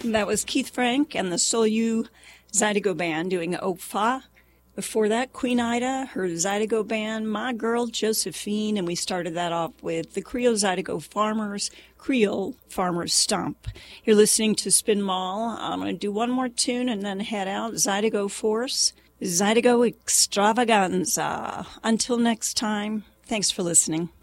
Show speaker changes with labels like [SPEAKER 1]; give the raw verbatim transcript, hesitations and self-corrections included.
[SPEAKER 1] That was Keith Frank and the Solu Zydeco Band doing Opa. Before that, Queen Ida, her Zydeco Band, My Girl Josephine, and we started that off with the Creole Zydeco Farmers, Creole Farmers Stomp. You're listening to Spin Mall. I'm going to do one more tune and then head out. Zydeco Force, Zydeco Extravaganza. Until next time, thanks for listening.